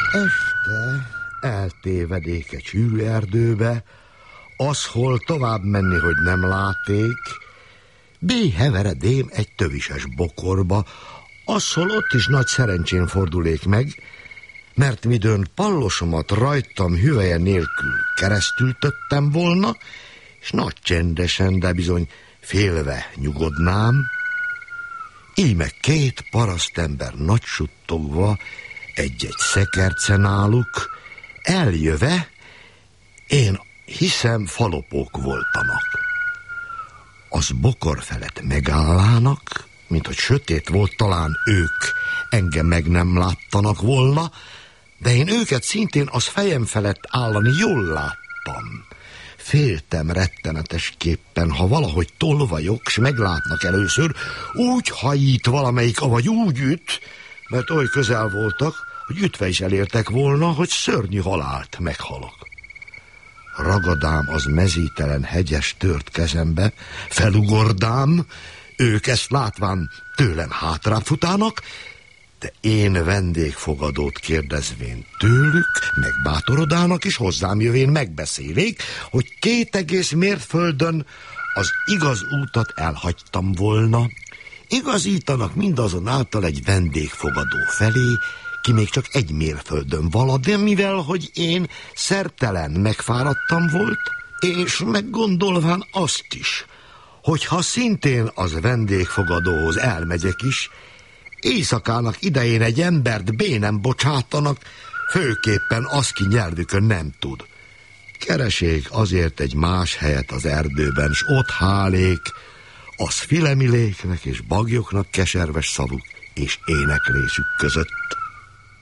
Este eltévedék egy sűrű erdőbe, az hol tovább menni, hogy nem láték, B heveredém egy tövises bokorba, az hol ott is nagy szerencsén fordulék meg, mert midőn pallosomat rajtam hüvelye nélkül keresztül töttem volna, és nagy csendesen, de bizony félve nyugodnám, íme két parasztember nagy suttogva, egy-egy szekerce náluk, eljöve, én hiszem falopók voltanak. Az bokor felett megállának, mint hogy sötét volt, talán ők engem meg nem láttanak volna, de én őket szintén az fejem felett állani jól láttam. Féltem rettenetesképpen, ha valahogy tolvajok, s meglátnak először, úgy hajít valamelyik, avagy úgy üt, mert oly közel voltak, hogy ütve is elértek volna, hogy szörnyű halált meghalok. Ragadám az mezítelen hegyes tört kezembe, felugordám, ők ezt látván tőlem hátrább futának, de én vendégfogadót kérdezvén tőlük, megbátorodának, és hozzám jövén megbeszélék, hogy 2,5 mérföldön az igaz útat elhagytam volna. Igazítanak mindazonáltal egy vendégfogadó felé, ki még csak 1 mérföldön vala, de mivel, hogy én szertelen megfáradtam volt, és meggondolván azt is, hogy ha szintén az vendégfogadóhoz elmegyek is, éjszakának idején egy embert bénem bocsátanak, főképpen az, ki nyelvükön nem tud. Keresék azért egy más helyet az erdőben, s ott hálék, az filemiléknek és bagyoknak keserves szavuk és éneklésük között.